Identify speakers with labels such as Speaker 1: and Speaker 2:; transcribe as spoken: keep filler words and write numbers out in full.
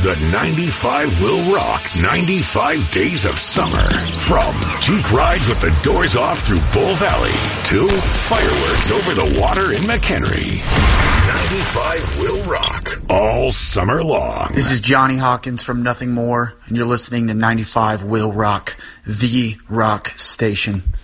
Speaker 1: The ninety-five will rock ninety-five days of summer. From Jeep rides with the doors off through Bull Valley to fireworks over the water in McHenry. ninety-five will rock all summer long.
Speaker 2: This is Johnny Hawkins from Nothing More, and you're listening to ninety-five will rock, the rock station.